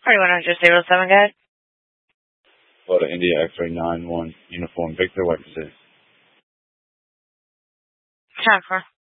4107, guys. Florida India X-ray 9-1 uniform Victor, what is this? 10-4.